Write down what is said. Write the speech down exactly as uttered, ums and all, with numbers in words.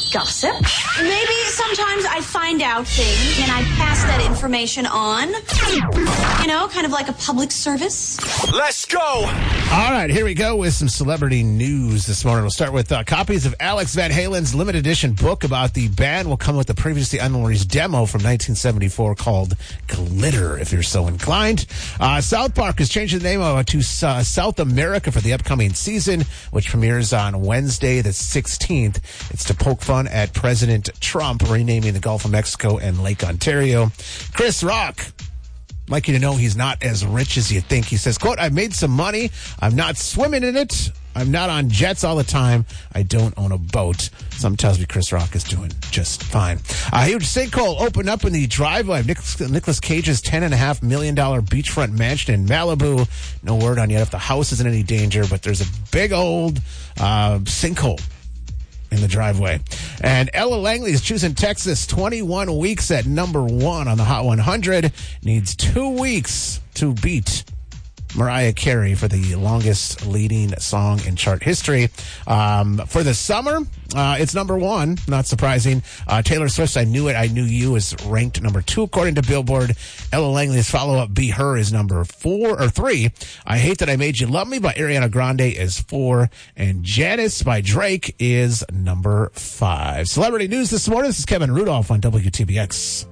gossip. Maybe sometimes I find out things and I pass that information on. You know, kind of like a public service. Let's go! All right, here we go with some celebrity news this morning. We'll start with uh, copies of Alex Van Halen's limited edition book about the band will come with the previously unreleased demo from nineteen seventy-four called Glitter, if you're so inclined. Uh, South Park is changing the name of, to uh, South America for the upcoming season, which premieres on Wednesday the sixteenth. It's to poke fun at President Trump renaming the Gulf of Mexico and Lake Ontario. Chris Rock, I'd like you to know he's not as rich as you think. He says, quote, I've made some money. I'm not swimming in it. I'm not on jets all the time. I don't own a boat. Something tells me Chris Rock is doing just fine. A huge sinkhole opened up in the driveway of Nicolas Cage's ten point five million dollars beachfront mansion in Malibu. No word on yet if the house is in any danger, but there's a big old uh, sinkhole in the driveway. And Ella Langley is choosing Texas. twenty-one weeks at number one on the Hot one hundred. Needs two weeks to beat Mariah Carey for the longest leading song in chart history. Um, for the summer, uh, it's number one. Not surprising. Uh, Taylor Swift's I Knew It, I Knew You is ranked number two according to Billboard. Ella Langley's follow-up Be Her is number four or three. I Hate That I Made You Love Me by Ariana Grande is four. And Janice by Drake is number five. Celebrity news this morning. This is Kevin Rudolph on W T B X.